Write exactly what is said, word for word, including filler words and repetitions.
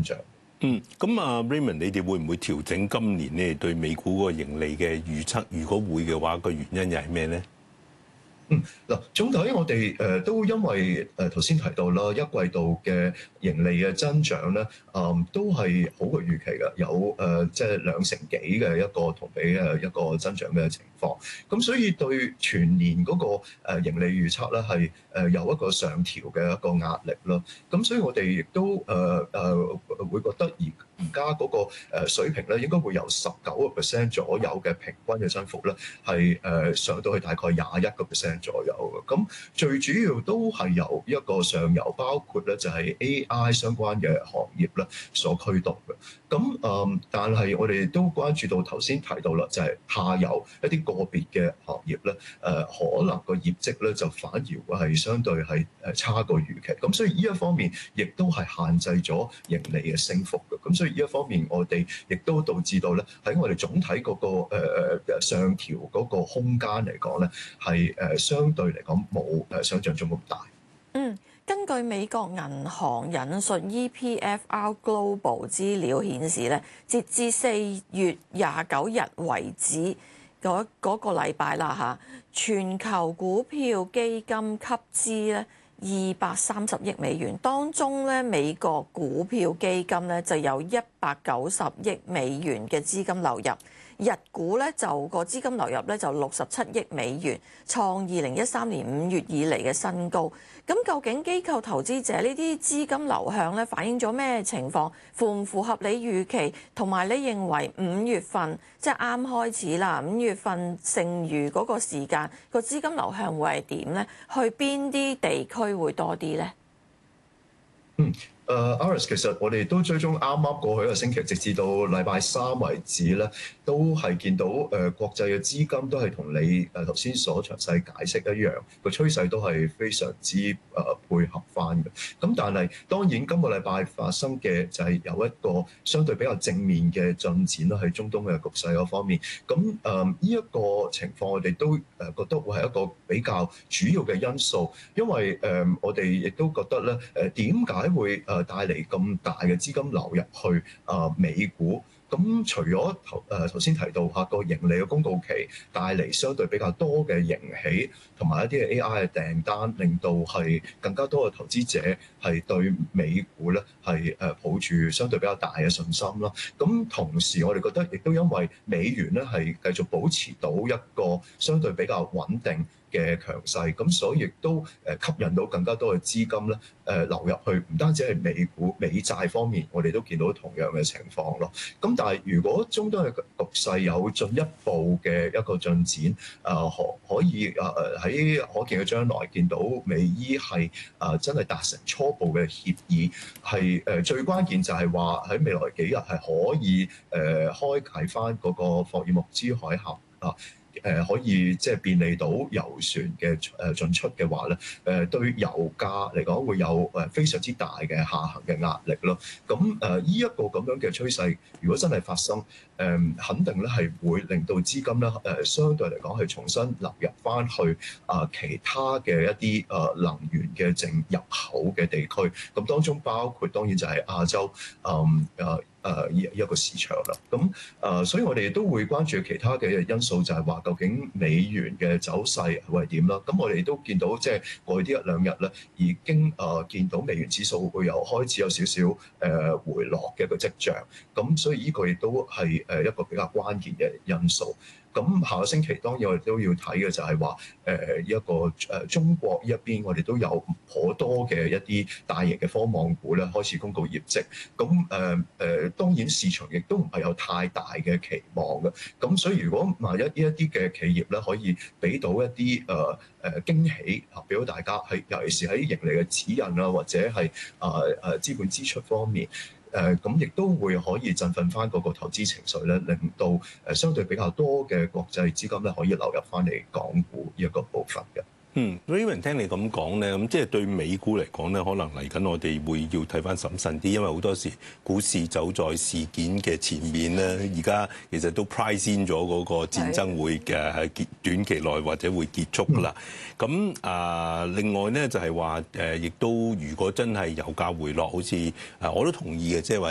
長。 嗯，咁啊 Raymond，你哋會唔會調整今年你哋對美股個盈利嘅預測？如果會嘅話，個原因又係咩咧？ 嗯，嗱，總體我哋誒都因為誒頭先提到啦，一季度嘅盈利嘅增長咧，誒都係好過預期嘅，有誒即係兩成幾嘅一個同比嘅一個增長嘅情況。咁所以對全年嗰個誒盈利預測咧係誒有一個上調嘅一個壓力咯。咁所以我哋亦都誒誒會覺得而而家嗰個誒水平咧應該會由十九個 percent 左右嘅平均嘅增幅咧係誒上到去大概廿一個 percent左右嘅，咁最主要都係由一個上游，包括咧就係 A I 相關嘅行業咧所驅動嘅。咁誒，但係我哋都關注到頭先提到啦，就係下游一啲個別嘅行業咧，誒可能個業績咧就反而會係相對係誒差過預期。咁所以呢一方面亦都係限制咗盈利嘅升幅嘅。咁所以呢一方面，我哋亦都導致到咧喺我哋總體嗰個誒誒上調嗰個空間嚟講咧，係誒相對嚟講冇誒想像中咁大。 嗯，根據美國銀行引述 E P F R Global 資料顯示咧，截至四月廿九日為止嗰嗰個禮拜啦嚇，全球股票基金吸資咧二百三十億美元，當中咧美國股票基金咧就有一百九十億美元嘅資金流入。日股咧就個資金流入咧就六十七億美元，創二零一三年五月以嚟嘅新高。咁究竟機構投資者呢啲資金流向咧反映咗咩情況？符唔符合你預期？同埋你認為五月份即係啱開始啦，五月份剩餘嗰個時間個資金流向會係點咧？去邊啲地區會多啲咧？ 嗯。誒 Iris 其實我哋都追蹤啱啱過去一個星期，直至到禮拜三為止咧，都係見到誒、呃、國際嘅資金都係同你誒頭先所詳細解釋一樣，個趨勢都係非常之誒、呃、配合翻嘅。咁但係當然今個禮拜發生嘅就係有一個相對比較正面嘅進展啦，喺中東嘅局勢嗰方面。咁誒呢一個情況我哋都誒覺得會係一個比較主要嘅因素，因為誒、呃、我哋亦都覺得咧誒點解會誒帶嚟咁大嘅資金流入去啊美股？咁除咗頭誒頭先提到下個盈利嘅公告期帶嚟相對比較多嘅盈喜，同埋一啲嘅 A I 嘅訂單，令到係更加多嘅投資者係對美股咧係誒抱住相對比較大嘅信心啦。咁同時我哋覺得亦都因為美元咧係繼續保持到一個相對比較穩定嘅強勢，咁所以亦都誒吸引到更加多嘅資金咧誒流入去，唔單止係美股、美債方面，我哋都見到同樣嘅情況咯。咁但係如果中東嘅局勢有進一步嘅一個進展，誒可可以誒誒喺可見嘅將來見到美伊係誒真係達成初步嘅協議，係誒最關鍵就係話喺未來幾日係可以誒開啓翻嗰個霍爾木茲海峽啊。誒可以即係便利到油船嘅誒進出嘅話咧，誒對油價嚟講會有誒非常之大嘅下行嘅壓力咯。咁誒呢一個咁樣嘅趨勢，如果真係發生，誒肯定咧係會令到資金咧誒相對嚟講係重新流入翻去啊其他嘅一啲誒能源嘅淨入口嘅地區。咁當中包括當然就係亞洲誒誒。誒依一個市場啦，咁誒，所以我哋都會關注其他嘅因素，就係話究竟美元嘅走勢會係點啦。咁我哋都見到即係過去呢一兩日咧，已經誒見到美元指數會有開始有少少誒回落嘅一個跡象。咁所以呢個亦都係誒一個比較關鍵嘅因素。咁下個星期當然我哋都要睇嘅就係話誒一個誒中國呢一邊，我哋都有頗多嘅一啲大型嘅科網股咧開始公告業績。咁誒誒當然市場亦都唔係有太大嘅期望嘅。咁所以如果萬一呢一啲嘅企業咧可以俾到一啲誒誒驚喜啊，俾到大家係尤其是喺盈利嘅指引啊，或者係啊誒資本支出方面。誒咁亦都會可以振奮翻嗰個投資情緒咧，令到誒相對比較多嘅國際資金咧可以流入翻嚟港股呢一個部分嘅。 嗯 Raymond 聽你咁講咧，咁即係對美股嚟講咧，可能嚟緊我哋會要睇翻審慎啲，因為好多時股市走在事件嘅前面咧，而家其實都 price in 咗嗰個戰爭會嘅喺結短期內或者會結束㗎啦。咁、嗯、啊，另外咧就係話誒，亦都如果真係油價回落，好似啊我都同意嘅，即係話